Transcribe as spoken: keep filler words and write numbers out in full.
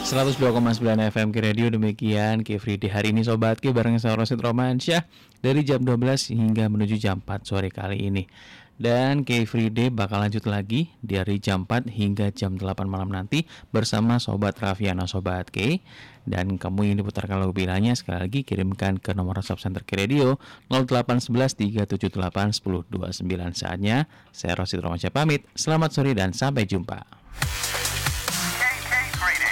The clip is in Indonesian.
seratus dua koma sembilan F M K Radio. Demikian K Free Day hari ini Sobat K bareng saya Rosid Romansyah dari jam dua belas hingga menuju jam empat sore kali ini. Dan K Free Day bakal lanjut lagi dari jam empat hingga jam delapan malam nanti bersama Sobat Raffiana Sobat K. Dan kamu yang diputarkan lagu pilihannya sekali lagi kirimkan ke nomor WhatsApp Center K Radio nol delapan satu satu tiga tujuh delapan satu nol dua sembilan. Saatnya saya Rosid Romansyah pamit. Selamat sore dan sampai jumpa.